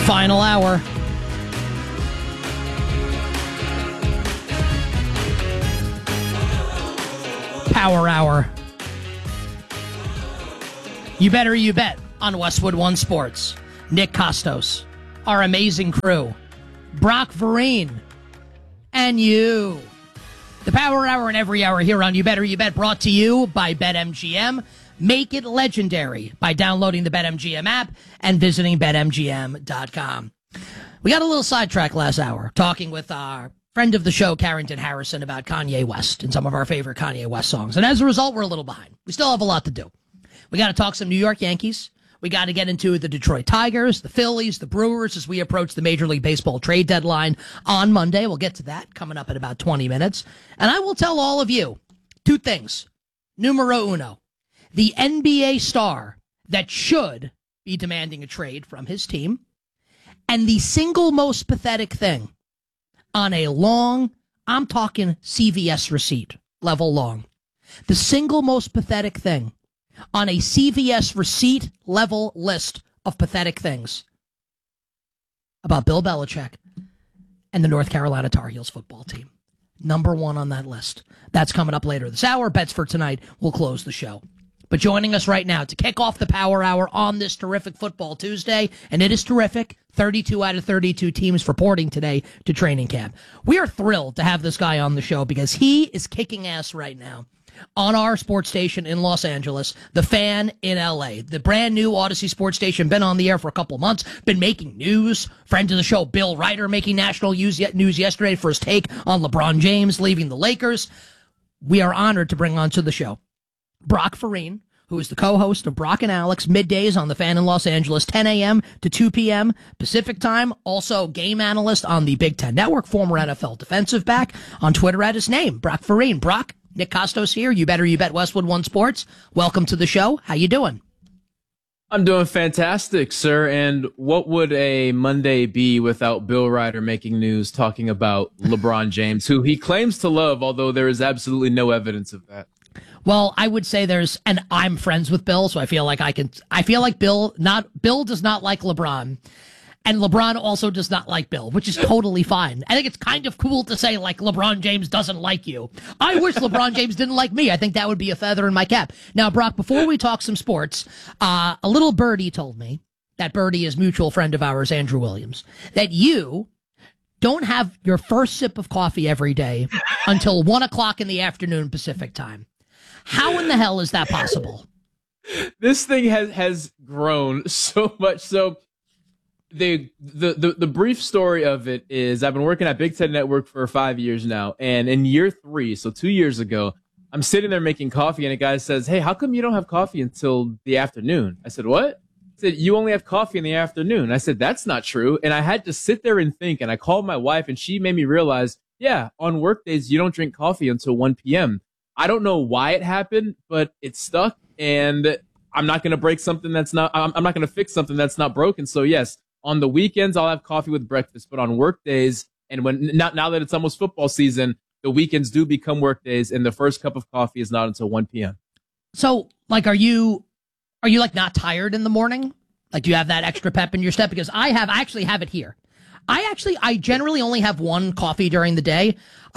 Final hour. Power hour. You better you bet on Westwood One Sports. Nick Costos, our amazing crew, Brock Vereen, and you. The Power Hour and every hour here on You Better You Bet, brought to you by BetMGM. Make it legendary by downloading the BetMGM app and visiting BetMGM.com. We got a little sidetrack last hour talking with our friend of the show, Carrington Harrison, about Kanye West and some of our favorite Kanye West songs. And as a result, we're a little behind. We still have a lot to do. We got to talk some New York Yankees. We got to get into the Detroit Tigers, the Phillies, the Brewers as we approach the Major League Baseball trade deadline on Monday. We'll get to that coming up in about 20 minutes. And I will tell all of you two things. Numero uno. The NBA star that should be demanding a trade from his team, and the single most pathetic thing on a long, I'm talking CVS receipt level long, the single most pathetic thing on a CVS receipt level list of pathetic things about Bill Belichick and the North Carolina Tar Heels football team. Number one on that list. That's coming up later this hour. Bets for tonight will close the show. But joining us right now to kick off the Power Hour on this terrific Football Tuesday, and it is terrific, 32 out of 32 teams reporting today to training camp. We are thrilled to have this guy on the show because he is kicking ass right now on our sports station in Los Angeles, The Fan in LA. The brand new Odyssey sports station, been on the air for a couple of months, been making news. Friend of the show, Bill Ryder, making national news yesterday for his take on LeBron James leaving the Lakers. We are honored to bring onto the show Brock Vereen, who is the co-host of Brock and Alex middays on The Fan in Los Angeles, 10 a.m. to 2 p.m. Pacific time. Also game analyst on the Big Ten Network, former NFL defensive back. On Twitter at his name, Brock Vereen. Brock, Nick Costos here. You better you bet Westwood One Sports. Welcome to the show. How you doing? I'm doing fantastic, sir. And what would a Monday be without Bill Ryder making news talking about LeBron James, who he claims to love, although there is absolutely no evidence of that? Well, I would say and I'm friends with Bill, so I feel like Bill does not like LeBron, and LeBron also does not like Bill, which is totally fine. I think it's kind of cool to say, like, LeBron James doesn't like you. I wish LeBron James didn't like me. I think that would be a feather in my cap. Now, Brock, before we talk some sports, a little birdie told me, that birdie is mutual friend of ours, Andrew Williams, that you don't have your first sip of coffee every day until 1 o'clock in the afternoon Pacific time. How in the hell is that possible? This thing has grown so much. So the brief story of it is I've been working at Big Ten Network for 5 years now. And in year 3, so 2 years ago, I'm sitting there making coffee and a guy says, "Hey, how come you don't have coffee until the afternoon?" I said, "What?" He said, "You only have coffee in the afternoon." I said, "That's not true." And I had to sit there and think. And I called my wife and she made me realize, yeah, on work days, you don't drink coffee until 1 p.m. I don't know why it happened, but it stuck, and I'm not going to break something that's not, I'm not going to fix something that's not broken. So yes, on the weekends, I'll have coffee with breakfast, but on work days, and now that it's almost football season, the weekends do become work days, and the first cup of coffee is not until 1 p.m. So, like, are you like not tired in the morning? Like, do you have that extra pep in your step? Because I actually have it here. I generally only have one coffee during the day.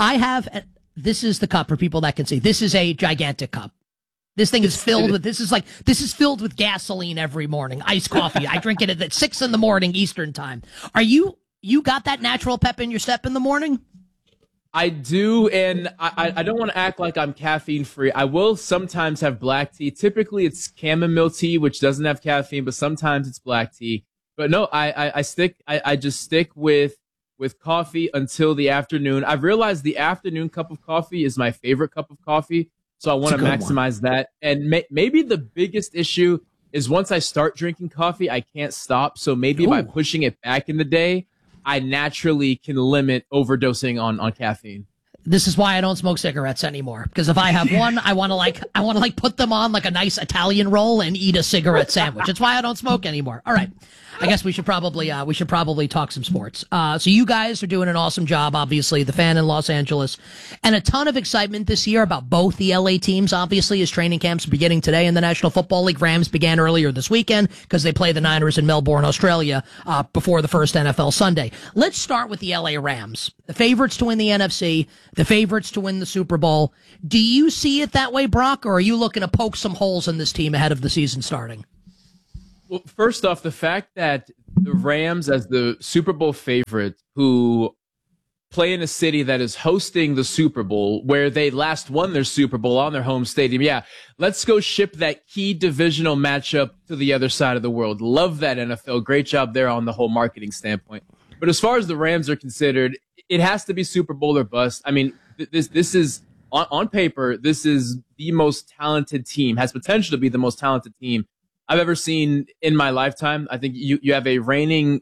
This is the cup for people that can see. This is a gigantic cup. This thing is filled with gasoline every morning. Iced coffee. I drink it at 6 in the morning Eastern time. Are you got that natural pep in your step in the morning? I do, and I don't want to act like I'm caffeine free. I will sometimes have black tea. Typically it's chamomile tea, which doesn't have caffeine, but sometimes it's black tea. But no, I just stick with coffee until the afternoon. I've realized the afternoon cup of coffee is my favorite cup of coffee, so I want to maximize that. And maybe the biggest issue is once I start drinking coffee, I can't stop. So maybe by pushing it back in the day, I naturally can limit overdosing on caffeine. This is why I don't smoke cigarettes anymore. Because if I have one, I want to put them on like a nice Italian roll and eat a cigarette sandwich. It's why I don't smoke anymore. All right. I guess we should probably talk some sports. So you guys are doing an awesome job, obviously, the Fan in Los Angeles, and a ton of excitement this year about both the LA teams, obviously, as training camps beginning today in the National Football League. Rams began earlier this weekend because they play the Niners in Melbourne, Australia, before the first NFL Sunday. Let's start with the LA Rams, the favorites to win the NFC, the favorites to win the Super Bowl. Do you see it that way, Brock, or are you looking to poke some holes in this team ahead of the season starting? Well, first off, the fact that the Rams, as the Super Bowl favorite, who play in a city that is hosting the Super Bowl, where they last won their Super Bowl on their home stadium. Yeah, let's go ship that key divisional matchup to the other side of the world. Love that, NFL. Great job there on the whole marketing standpoint. But as far as the Rams are considered, it has to be Super Bowl or bust. I mean, this is, on paper, this is the most talented team, has potential to be the most talented team I've ever seen in my lifetime. I think you have a reigning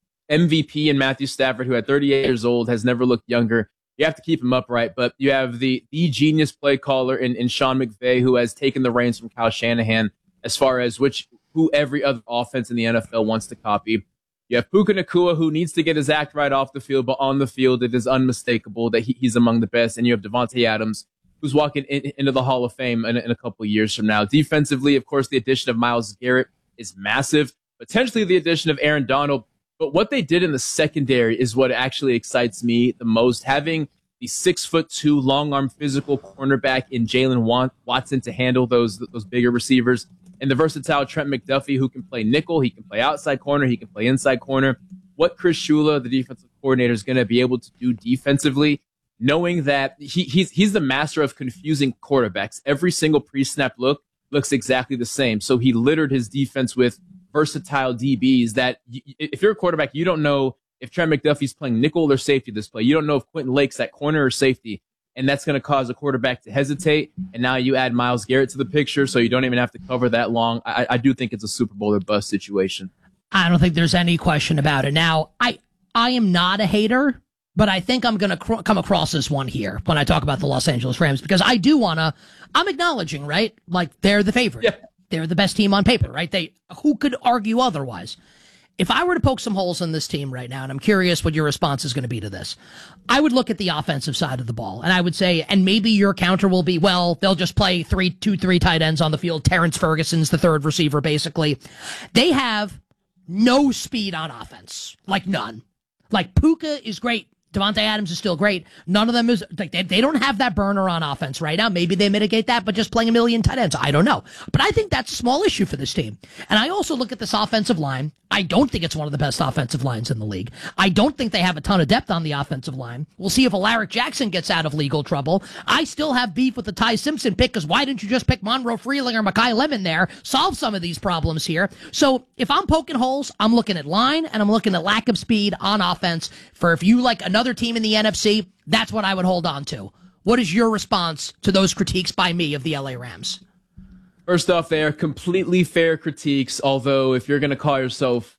MVP in Matthew Stafford, who at 38 years old has never looked younger. You have to keep him upright, but you have the genius play caller in Sean McVay, who has taken the reins from Kyle Shanahan as far as who every other offense in the NFL wants to copy. You have Puka Nacua, who needs to get his act right off the field, but on the field, it is unmistakable that he's among the best. And you have Devontae Adams, who's walking into the Hall of Fame in a couple of years from now. Defensively, of course, the addition of Myles Garrett is massive. Potentially the addition of Aaron Donald. But what they did in the secondary is what actually excites me the most. Having the 6'2", long-arm physical cornerback in Jalen Watson to handle those bigger receivers. And the versatile Trent McDuffie, who can play nickel, he can play outside corner, he can play inside corner. What Chris Shula, the defensive coordinator, is going to be able to do defensively, knowing that he's the master of confusing quarterbacks. Every single pre-snap look looks exactly the same. So he littered his defense with versatile DBs that if you're a quarterback, you don't know if Trent McDuffie's playing nickel or safety this play. You don't know if Quentin Lake's at corner or safety, and that's going to cause a quarterback to hesitate. And now you add Myles Garrett to the picture, so you don't even have to cover that long. I do think it's a Super Bowl or bust situation. I don't think there's any question about it. Now, I am not a hater, but I think I'm going to come across as one here when I talk about the Los Angeles Rams, because I do want to, I'm acknowledging, right? Like, they're the favorite. Yeah. They're the best team on paper, right? Who could argue otherwise? If I were to poke some holes in this team right now, and I'm curious what your response is going to be to this, I would look at the offensive side of the ball, and I would say, and maybe your counter will be, well, they'll just play three tight ends on the field. Terrence Ferguson's the third receiver, basically. They have no speed on offense, like none. Like, Puka is great. Devontae Adams is still great. None of them is like they don't have that burner on offense right now. Maybe they mitigate that, but just playing a million tight ends. I don't know. But I think that's a small issue for this team. And I also look at this offensive line. I don't think it's one of the best offensive lines in the league. I don't think they have a ton of depth on the offensive line. We'll see if Alaric Jackson gets out of legal trouble. I still have beef with the Ty Simpson pick, because why didn't you just pick Monroe Freeling or Mekhi Lemon there? Solve some of these problems here. So if I'm poking holes, I'm looking at line, and I'm looking at lack of speed on offense. For if you like another team in the NFC, that's what I would hold on to. What is your response to those critiques by me of the LA Rams? First off, they are completely fair critiques, although if you're going to call yourself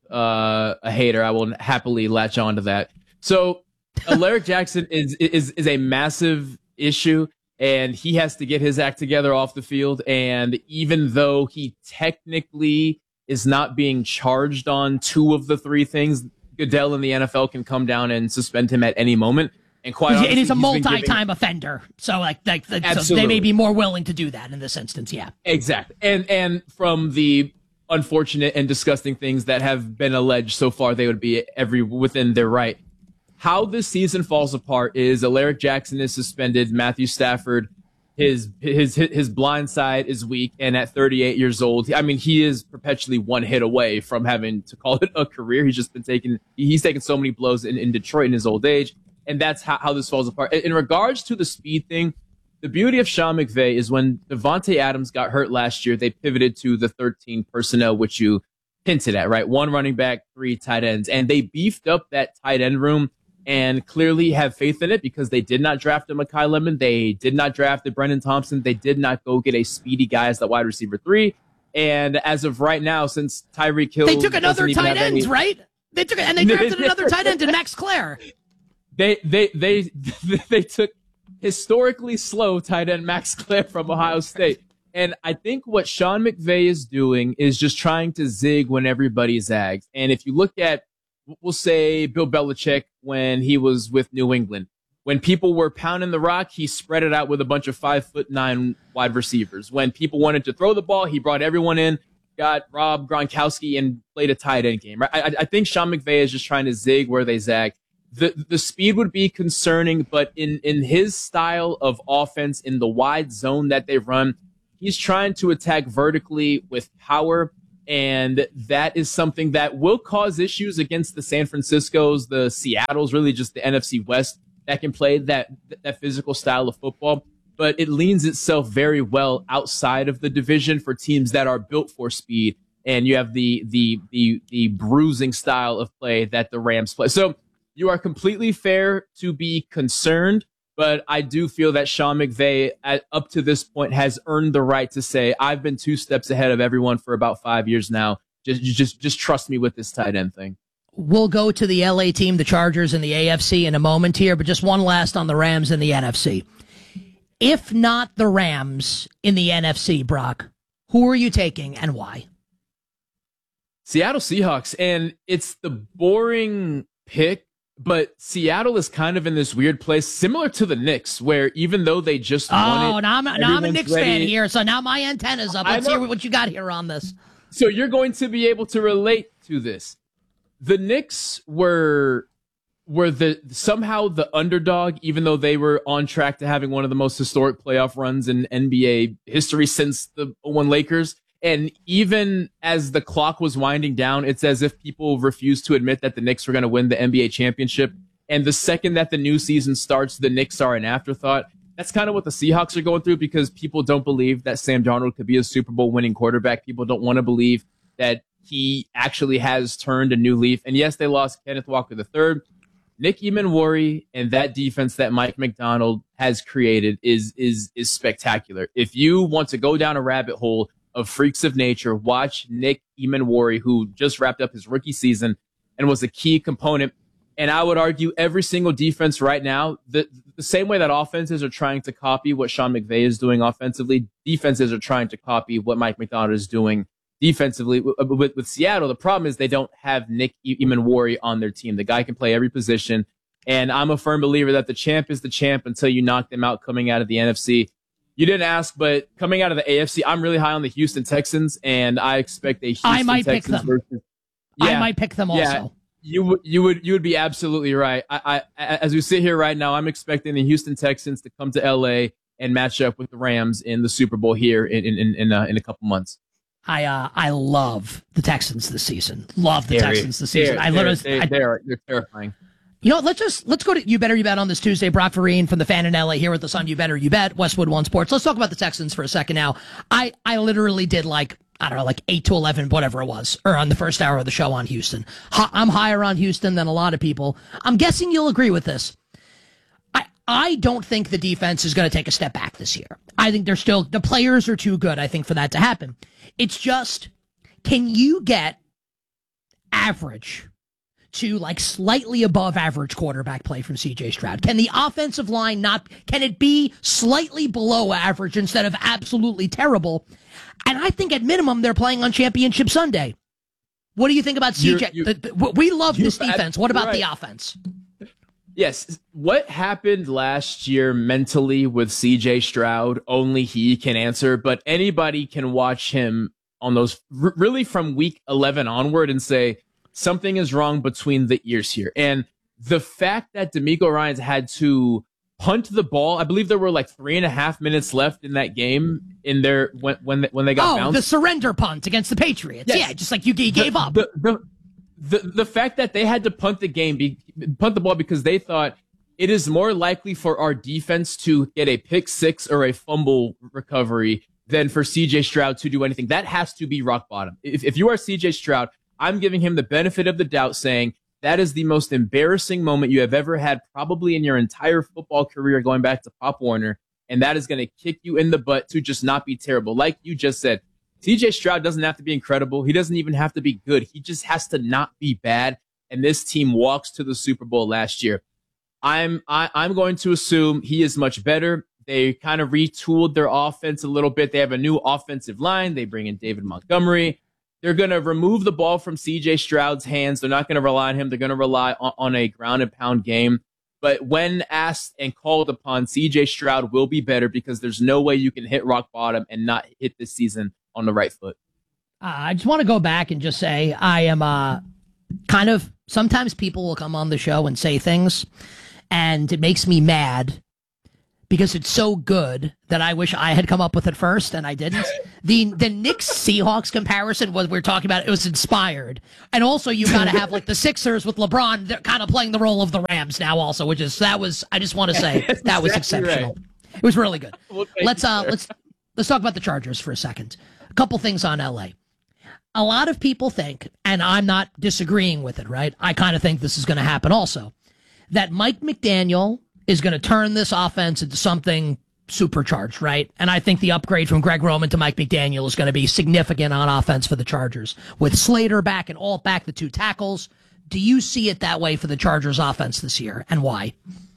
a hater, I will happily latch on to that. So Alaric Jackson is a massive issue, and he has to get his act together off the field. And even though he technically is not being charged on two of the three things, Goodell in the NFL can come down and suspend him at any moment. And quite honestly, he's a multi-time offender, so so they may be more willing to do that in this instance. Yeah, exactly. And from the unfortunate and disgusting things that have been alleged so far, they would be within their right. How this season falls apart is Alaric Jackson is suspended. Matthew Stafford, his blind side is weak, and at 38 years old, I mean, he is perpetually one hit away from having to call it a career. He's just been he's taken so many blows in Detroit in his old age. And that's how this falls apart. In regards to the speed thing, the beauty of Sean McVay is when Devontae Adams got hurt last year, they pivoted to the 13 personnel, which you hinted at, right? 1 running back, 3 tight ends. And they beefed up that tight end room and clearly have faith in it, because they did not draft a Mekhi Lemon. They did not draft a Brendan Thompson. They did not go get a speedy guy as the wide receiver 3. And as of right now, since Tyreek Hill... They took another tight end, right? They drafted another tight end in Max Clare. They took historically slow tight end Max Clare from Ohio State. And I think what Sean McVay is doing is just trying to zig when everybody zags. And if you look at, we'll say, Bill Belichick when he was with New England, when people were pounding the rock, he spread it out with a bunch of 5'9" wide receivers. When people wanted to throw the ball, he brought everyone in, got Rob Gronkowski, and played a tight end game. Right? I think Sean McVay is just trying to zig where they zag. The speed would be concerning, but in his style of offense, in the wide zone that they run, he's trying to attack vertically with power, and that is something that will cause issues against the San Franciscos, the Seattles, really just the NFC West that can play that physical style of football. But it leans itself very well outside of the division for teams that are built for speed, and you have the bruising style of play that the Rams play. So you are completely fair to be concerned, but I do feel that Sean McVay, up to this point, has earned the right to say, I've been 2 steps ahead of everyone for about 5 years now. Just trust me with this tight end thing. We'll go to the LA team, the Chargers, and the AFC in a moment here, but just one last on the Rams and the NFC. If not the Rams in the NFC, Brock, who are you taking and why? Seattle Seahawks, and it's the boring pick, but Seattle is kind of in this weird place, similar to the Knicks, where even though they just won it, now I'm a Knicks fan here, so now my antenna's up. Let's hear what you got here on this. So you're going to be able to relate to this. The Knicks were somehow the underdog, even though they were on track to having one of the most historic playoff runs in NBA history since the 01 Lakers. And even as the clock was winding down, it's as if people refused to admit that the Knicks were going to win the NBA championship. And the second that the new season starts, the Knicks are an afterthought. That's kind of what the Seahawks are going through, because people don't believe that Sam Darnold could be a Super Bowl winning quarterback. People don't want to believe that he actually has turned a new leaf. And yes, they lost Kenneth Walker III. Nick Emmanwori and that defense that Mike Macdonald has created is spectacular. If you want to go down a rabbit hole of freaks of nature, watch Nick Emmanwori, who just wrapped up his rookie season and was a key component. And I would argue every single defense right now, the same way that offenses are trying to copy what Sean McVay is doing offensively, defenses are trying to copy what Mike Macdonald is doing defensively. With Seattle, the problem is they don't have Nick Emmanwori on their team. The guy can play every position. And I'm a firm believer that the champ is the champ until you knock them out coming out of the NFC. You didn't ask, but coming out of the AFC, I'm really high on the Houston Texans, and I expect a Houston I might Texans pick them. I might pick them also. You would be absolutely right. I as we sit here right now, I'm expecting the Houston Texans to come to LA and match up with the Rams in the Super Bowl here in a couple months. I love the Texans this season. Love the Texans this season. They're terrifying. You know, let's go to You Better You Bet on this Tuesday. Brock Vereen from the Fan in LA here with us on You Better You Bet, Westwood One Sports. Let's talk about the Texans for a second now. I literally did like 8 to 11, whatever it was, or on the first hour of the show on Houston. I'm higher on Houston than a lot of people. I'm guessing you'll agree with this. I don't think the defense is going to take a step back this year. I think the players are too good, I think, for that to happen. It's just, can you get average to like slightly above average quarterback play from CJ Stroud? Can the offensive line can it be slightly below average instead of absolutely terrible? And I think at minimum they're playing on Championship Sunday. What do you think about CJ? We love this defense. What about the offense? Yes. What happened last year mentally with CJ Stroud, only he can answer, but anybody can watch him on those really from week 11 onward and say, something is wrong between the ears here. And the fact that DeMeco Ryans had to punt the ball, I believe there were like 3.5 minutes left in that game when they got bounced. The surrender punt against the Patriots. Yes. Yeah, just like you gave up. The fact that they had to punt the ball because they thought it is more likely for our defense to get a pick six or a fumble recovery than for CJ Stroud to do anything. That has to be rock bottom. If you are CJ Stroud, I'm giving him the benefit of the doubt, saying that is the most embarrassing moment you have ever had probably in your entire football career going back to Pop Warner, and that is going to kick you in the butt to just not be terrible. Like you just said, CJ Stroud doesn't have to be incredible. He doesn't even have to be good. He just has to not be bad, and this team walks to the Super Bowl last year. I'm going to assume he is much better. They kind of retooled their offense a little bit. They have a new offensive line. They bring in David Montgomery. They're going to remove the ball from C.J. Stroud's hands. They're not going to rely on him. They're going to rely on a ground and pound game. But when asked and called upon, C.J. Stroud will be better because there's no way you can hit rock bottom and not hit this season on the right foot. I just want to go back and just say I am kind of, sometimes people will come on the show and say things, and it makes me mad because it's so good that I wish I had come up with it first, and I didn't. The Knicks Seahawks comparison was we were talking about. It was inspired, and also you got to have like the Sixers with LeBron. They're kind of playing the role of the Rams now, also, which is that was. I just want to say that was exceptional. Right. It was really good. Well, let's talk about the Chargers for a second. A couple things on LA. A lot of people think, and I'm not disagreeing with it, right? I kind of think this is going to happen also, that Mike McDaniel is going to turn this offense into something supercharged, right? And I think the upgrade from Greg Roman to Mike McDaniel is going to be significant on offense for the Chargers. With Slater back and Alt back, the two tackles, do you see it that way for the Chargers offense this year, and why?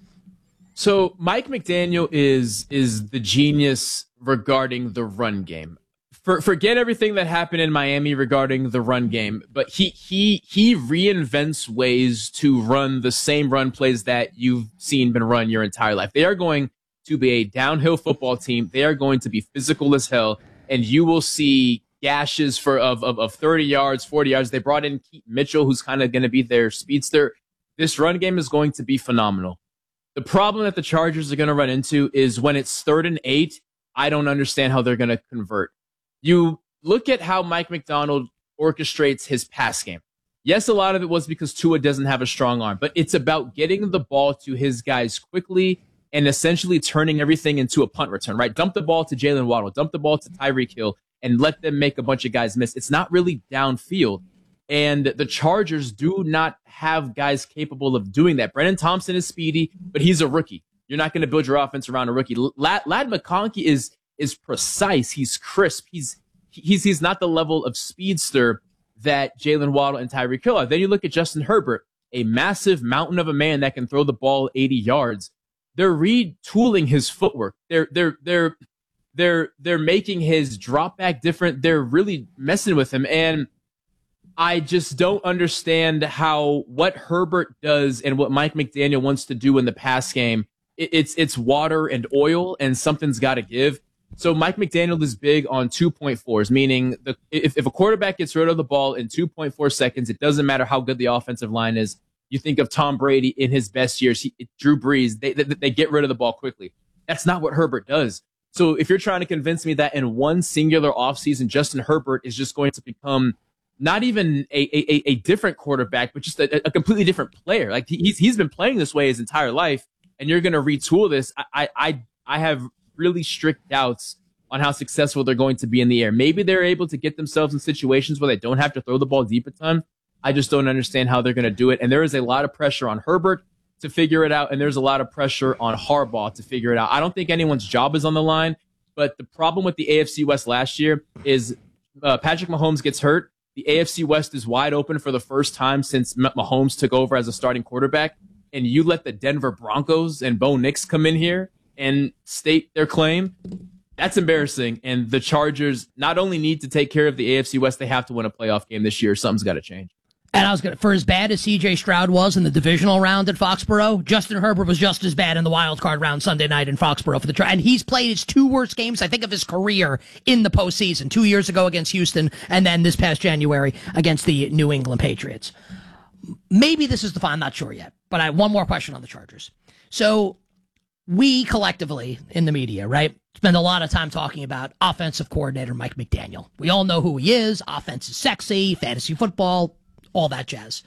So Mike McDaniel is the genius regarding the run game. Forget everything that happened in Miami regarding the run game, but he reinvents ways to run the same run plays that you've seen been run your entire life. They are going to be a downhill football team. They are going to be physical as hell, and you will see gashes of 30 yards, 40 yards. They brought in Keaton Mitchell, who's kind of going to be their speedster. This run game is going to be phenomenal. The problem that the Chargers are going to run into is when it's 3rd and 8, I don't understand how they're going to convert. You look at how Mike Macdonald orchestrates his pass game. Yes, a lot of it was because Tua doesn't have a strong arm, but it's about getting the ball to his guys quickly and essentially turning everything into a punt return, right? Dump the ball to Jalen Waddle, dump the ball to Tyreek Hill, and let them make a bunch of guys miss. It's not really downfield. And the Chargers do not have guys capable of doing that. Brennan Thompson is speedy, but he's a rookie. You're not going to build your offense around a rookie. Ladd McConkey is precise. He's crisp. He's not the level of speedster that Jalen Waddle and Tyreek Hill are. Then you look at Justin Herbert, a massive mountain of a man that can throw the ball 80 yards. They're retooling his footwork. They're making his drop back different. They're really messing with him. And I just don't understand how what Herbert does and what Mike McDaniel wants to do in the pass game. It's water and oil, and something's got to give. So Mike McDaniel is big on 2.4s, meaning if a quarterback gets rid of the ball in 2.4 seconds, it doesn't matter how good the offensive line is. You think of Tom Brady in his best years, Drew Brees, they get rid of the ball quickly. That's not what Herbert does. So if you're trying to convince me that in one singular offseason, Justin Herbert is just going to become not even a different quarterback, but just a completely different player. Like he's been playing this way his entire life, and you're going to retool this. I have really strict doubts on how successful they're going to be in the air. Maybe they're able to get themselves in situations where they don't have to throw the ball deep a ton. I just don't understand how they're going to do it. And there is a lot of pressure on Herbert to figure it out, and there's a lot of pressure on Harbaugh to figure it out. I don't think anyone's job is on the line, but the problem with the AFC West last year is Patrick Mahomes gets hurt. The AFC West is wide open for the first time since Mahomes took over as a starting quarterback, and you let the Denver Broncos and Bo Nix come in here and state their claim. That's embarrassing. And the Chargers not only need to take care of the AFC West, they have to win a playoff game this year. Something's got to change. And for as bad as C.J. Stroud was in the divisional round at Foxborough, Justin Herbert was just as bad in the wild card round Sunday night in Foxborough for the and he's played his 2 worst games, I think, of his career in the postseason. 2 years ago against Houston, and then this past January against the New England Patriots. Maybe this is the final. I'm not sure yet, but I have one more question on the Chargers. So we collectively in the media, right, spend a lot of time talking about offensive coordinator Mike McDaniel. We all know who he is. Offense is sexy, fantasy football, all that jazz.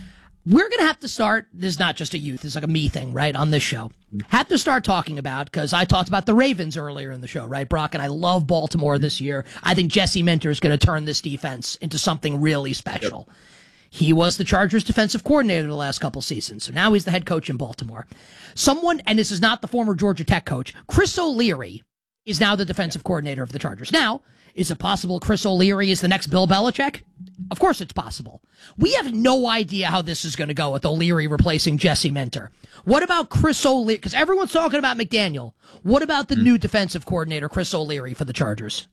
We're going to have to start, this is not just a youth, it's like a me thing, right, on this show. Have to start talking about, because I talked about the Ravens earlier in the show, right, Brock, and I love Baltimore this year. I think Jesse Minter is going to turn this defense into something really special. Yep. He was the Chargers defensive coordinator the last couple seasons, so now he's the head coach in Baltimore. Someone, and this is not the former Georgia Tech coach, Chris O'Leary is now the defensive coordinator of the Chargers. Now, is it possible Chris O'Leary is the next Bill Belichick? Of course it's possible. We have no idea how this is going to go with O'Leary replacing Jesse Minter. What about Chris O'Leary? Because everyone's talking about McDaniel. What about the new defensive coordinator, Chris O'Leary, for the Chargers?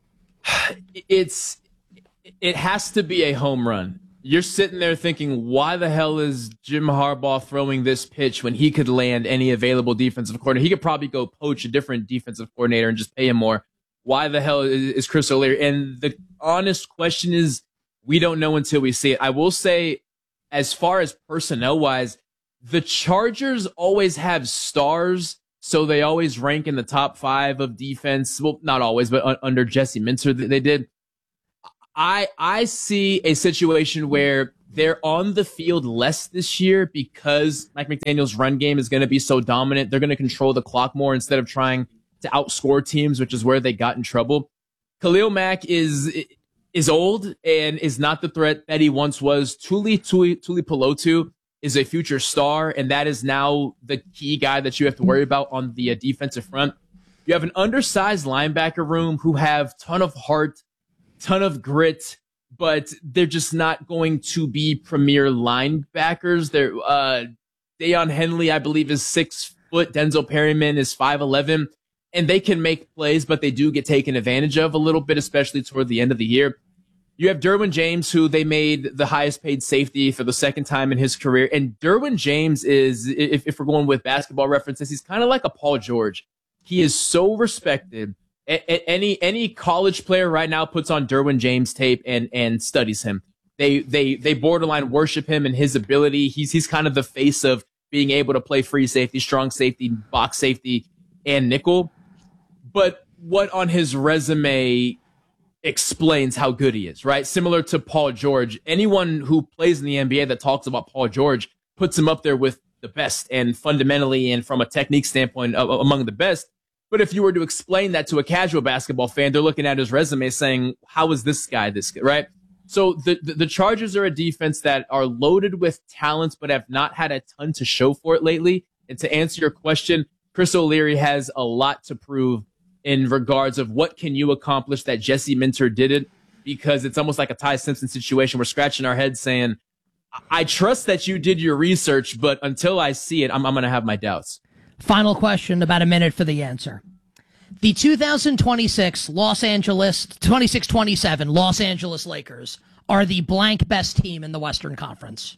It has to be a home run. You're sitting there thinking, why the hell is Jim Harbaugh throwing this pitch when he could land any available defensive coordinator? He could probably go poach a different defensive coordinator and just pay him more. Why the hell is Chris O'Leary? And the honest question is, we don't know until we see it. I will say, as far as personnel-wise, the Chargers always have stars, so they always rank in the top 5 of defense. Well, not always, but under Jesse Minter, they did. I see a situation where they're on the field less this year because Mike McDaniel's run game is going to be so dominant. They're going to control the clock more instead of trying to outscore teams, which is where they got in trouble. Khalil Mack is old and is not the threat that he once was. Tuli Pelotu is a future star, and that is now the key guy that you have to worry about on the defensive front. You have an undersized linebacker room who have ton of heart, ton of grit, but they're just not going to be premier linebackers. They're Deion Henley, I believe, is 6 foot. Denzel Perryman is 5'11", and they can make plays, but they do get taken advantage of a little bit, especially toward the end of the year. You have Derwin James, who they made the highest paid safety for the second time in his career. And Derwin James is, if we're going with basketball references, he's kind of like a Paul George. He is so respected. Any college player right now puts on Derwin James tape and studies him. They borderline worship him and his ability. He's kind of the face of being able to play free safety, strong safety, box safety, and nickel. But what on his resume explains how good he is, right? Similar to Paul George. Anyone who plays in the NBA that talks about Paul George puts him up there with the best and fundamentally and from a technique standpoint among the best. But if you were to explain that to a casual basketball fan, they're looking at his resume saying, how is this guy this good, right? So the Chargers are a defense that are loaded with talents but have not had a ton to show for it lately. And to answer your question, Chris O'Leary has a lot to prove in regards of what can you accomplish that Jesse Minter didn't, because it's almost like a Ty Simpson situation. We're scratching our heads saying, I trust that you did your research, but until I see it, I'm going to have my doubts. Final question, about a minute for the answer. The 2026 26-27 Los Angeles Lakers are the blank best team in the Western Conference.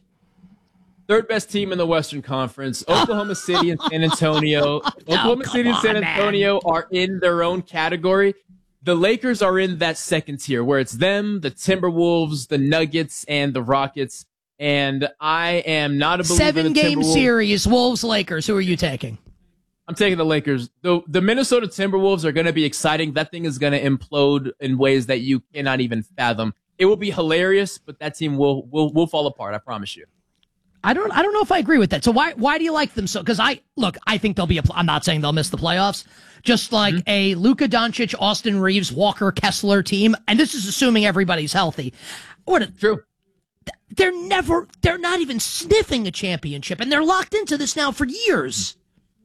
Third best team in the Western Conference. Oklahoma City and San Antonio. Oklahoma City and San Antonio are in their own category. The Lakers are in that second tier where it's them, the Timberwolves, the Nuggets, and the Rockets. And I am not a believer in the Timberwolves. 7-game series, Wolves-Lakers. Who are you taking? I'm taking the Lakers. The Minnesota Timberwolves are going to be exciting. That thing is going to implode in ways that you cannot even fathom. It will be hilarious, but that team will fall apart. I promise you. I don't know if I agree with that. So why do you like them so? Because I think they'll be. I'm not saying they'll miss the playoffs. Just like a Luka Doncic, Austin Reeves, Walker Kessler team, and this is assuming everybody's healthy. True. They're not even sniffing a championship, and they're locked into this now for years.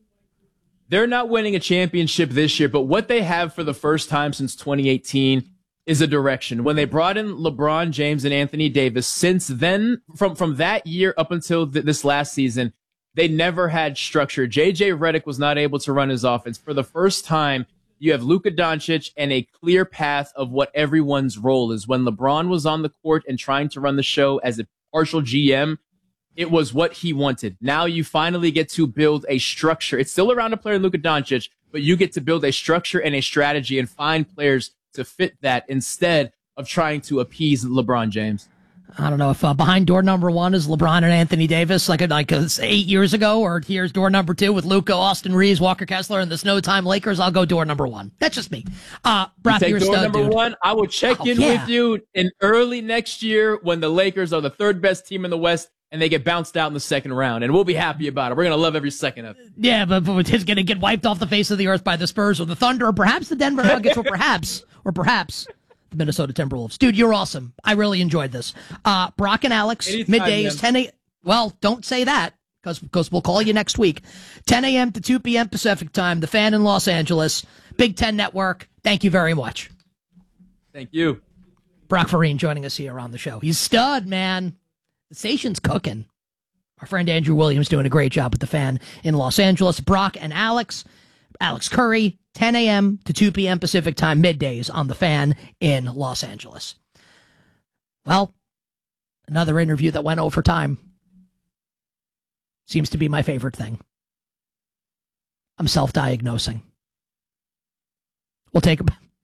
They're not winning a championship this year, but what they have for the first time since 2018 is a direction. When they brought in LeBron James and Anthony Davis, since then, from that year up until this last season, they never had structure. JJ Redick was not able to run his offense. For the first time, you have Luka Doncic and a clear path of what everyone's role is. When LeBron was on the court and trying to run the show as a partial GM, it was what he wanted. Now you finally get to build a structure. It's still around a player, Luka Doncic, but you get to build a structure and a strategy and find players to fit that instead of trying to appease LeBron James. I don't know if behind door number 1 is LeBron and Anthony Davis, like 8 years ago, or here's door number 2 with Luka, Austin Reeves, Walker Kessler, and the Snowtime Lakers. I'll go door number 1. That's just me. Brock, you're door number dude. 1. I will check in with you in early next year when the Lakers are the third best team in the West and they get bounced out in the second round, and we'll be happy about it. We're going to love every second of it. Yeah, but it's going to get wiped off the face of the earth by the Spurs or the Thunder or perhaps the Denver Nuggets or perhaps the Minnesota Timberwolves. Dude, you're awesome. I really enjoyed this. Brock and Alex, anytime, midday is 10 a.m. Well, don't say that because we'll call you next week. 10 a.m. to 2 p.m. Pacific time. The Fan in Los Angeles. Big Ten Network, thank you very much. Thank you. Brock Vereen joining us here on the show. He's stud, man. The station's cooking. Our friend Andrew Williams doing a great job with the Fan in Los Angeles. Brock and Alex Curry, 10 a.m. to 2 p.m. Pacific time, middays on the Fan in Los Angeles. Well, another interview that went over time. Seems to be my favorite thing. I'm self-diagnosing. We'll take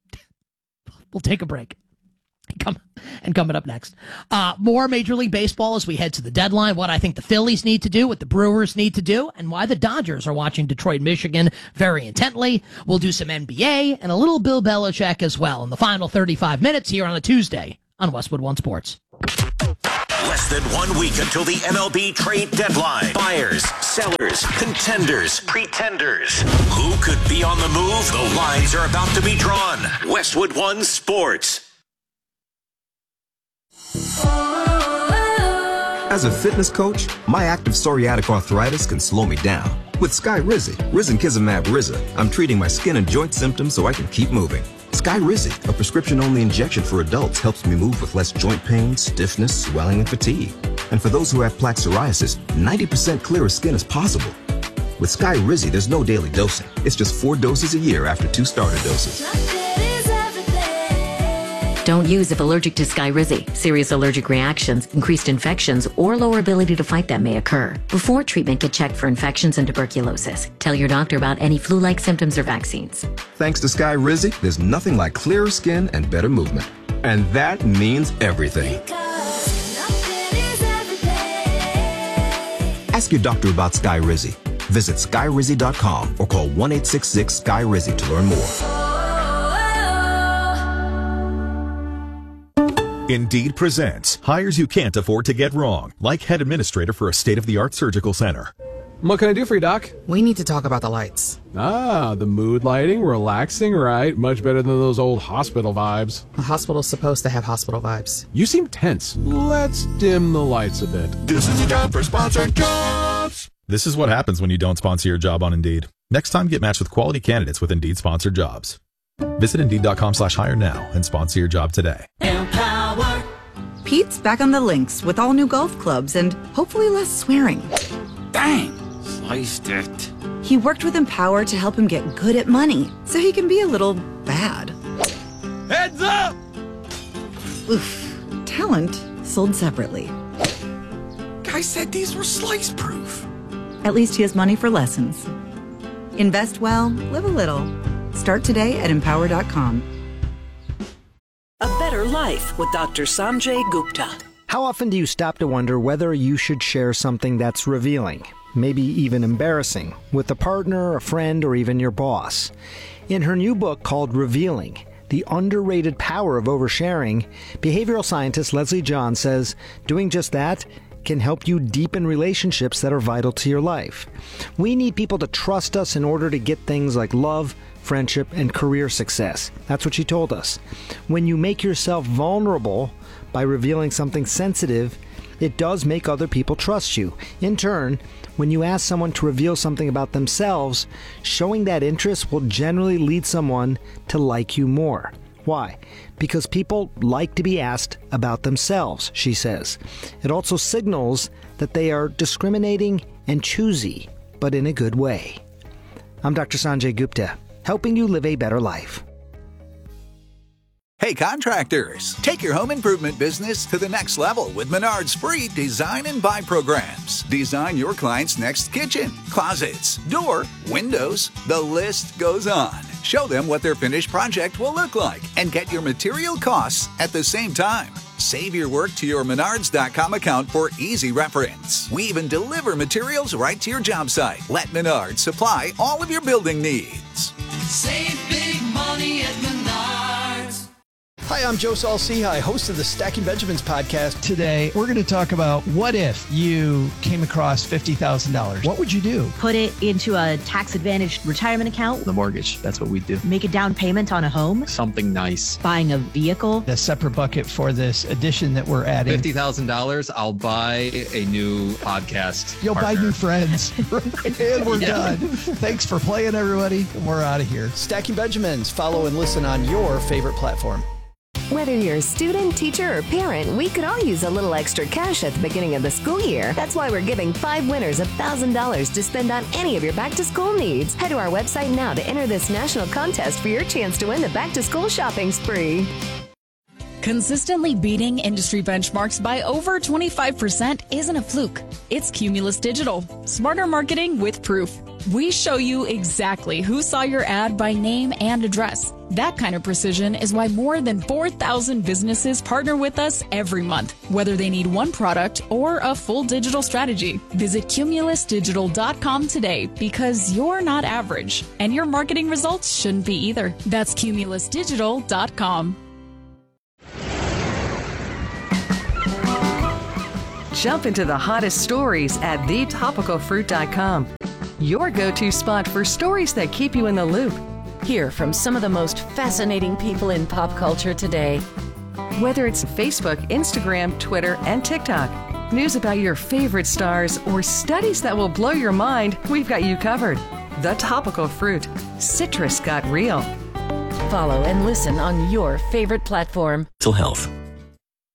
a break. Coming up next, more Major League Baseball as we head to the deadline, what I think the Phillies need to do, what the Brewers need to do, and why the Dodgers are watching Detroit, Michigan very intently. We'll do some NBA and a little Bill Belichick as well in the final 35 minutes here on a Tuesday on Westwood One Sports. Less than 1 week until the MLB trade deadline. Buyers, sellers, contenders, pretenders. Who could be on the move? The lines are about to be drawn. Westwood One Sports. As a fitness coach, my active psoriatic arthritis can slow me down. With Skyrizi, Risankizumab Riza, I'm treating my skin and joint symptoms so I can keep moving. Skyrizi, a prescription-only injection for adults, helps me move with less joint pain, stiffness, swelling, and fatigue. And for those who have plaque psoriasis, 90% clearer skin is possible. With Skyrizi, there's no daily dosing. It's just 4 doses a year after 2 starter doses. Don't use if allergic to Skyrizi. Serious allergic reactions, increased infections, or lower ability to fight them may occur. Before treatment, get checked for infections and tuberculosis. Tell your doctor about any flu-like symptoms or vaccines. Thanks to Skyrizi, there's nothing like clearer skin and better movement. And that means everything. Ask your doctor about Skyrizi. Visit Skyrizi.com or call 1-866-SKY-RIZI to learn more. Indeed presents hires you can't afford to get wrong, like head administrator for a state-of-the-art surgical center. What can I do for you, Doc? We need to talk about the lights. Ah, the mood lighting, relaxing, right? Much better than those old hospital vibes. A hospital's supposed to have hospital vibes. You seem tense. Let's dim the lights a bit. This is a job for sponsored jobs. This is what happens when you don't sponsor your job on Indeed. Next time, get matched with quality candidates with Indeed sponsored jobs. Visit Indeed.com/hire now and sponsor your job today. Empower. Pete's back on the links with all new golf clubs and hopefully less swearing. Dang, sliced it. He worked with Empower to help him get good at money so he can be a little bad. Heads up! Oof. Talent sold separately. Guy said these were slice-proof. At least he has money for lessons. Invest well, live a little. Start today at Empower.com. A better life with Dr. Sanjay Gupta. How often do you stop to wonder whether you should share something that's revealing, maybe even embarrassing, with a partner, a friend, or even your boss? In her new book called Revealing, The Underrated Power of Oversharing, behavioral scientist Leslie John says doing just that can help you deepen relationships that are vital to your life. We need people to trust us in order to get things like love, friendship, and career success. That's what she told us. When you make yourself vulnerable by revealing something sensitive, it does make other people trust you. In turn, when you ask someone to reveal something about themselves, showing that interest will generally lead someone to like you more. Why? Because people like to be asked about themselves, she says. It also signals that they are discriminating and choosy, but in a good way. I'm Dr. Sanjay Gupta, helping you live a better life. Hey contractors, take your home improvement business to the next level with Menard's free Design and Buy programs. Design your client's next kitchen, closets, door, windows, the list goes on. Show them what their finished project will look like and get your material costs at the same time. Save your work to your Menards.com account for easy reference. We even deliver materials right to your job site. Let Menards supply all of your building needs. Save big money at Menards. Hi, I'm Joe Saul-Sehy, host of the Stacking Benjamins podcast. Today, we're going to talk about what if you came across $50,000? What would you do? Put it into a tax-advantaged retirement account. The mortgage, that's what we do. Make a down payment on a home. Something nice. Buying a vehicle. A separate bucket for this addition that we're adding. $50,000, I'll buy a new podcast. You'll buy new friends. And we're done. Thanks for playing, everybody. We're out of here. Stacking Benjamins. Follow and listen on your favorite platform. Whether you're a student, teacher, or parent, we could all use a little extra cash at the beginning of the school year. That's why we're giving 5 winners $1,000 to spend on any of your back-to-school needs. Head to our website now to enter this national contest for your chance to win the back-to-school shopping spree. Consistently beating industry benchmarks by over 25% isn't a fluke. It's Cumulus Digital. Smarter marketing with proof. We show you exactly who saw your ad by name and address. That kind of precision is why more than 4,000 businesses partner with us every month, whether they need one product or a full digital strategy. Visit cumulusdigital.com today because you're not average, and your marketing results shouldn't be either. That's cumulusdigital.com. Jump into the hottest stories at thetopicalfruit.com. Your go-to spot for stories that keep you in the loop. Hear from some of the most fascinating people in pop culture today. Whether it's Facebook, Instagram, Twitter, and TikTok, news about your favorite stars, or studies that will blow your mind, we've got you covered. The Topical Fruit. Citrus got real. Follow and listen on your favorite platform. Mental health.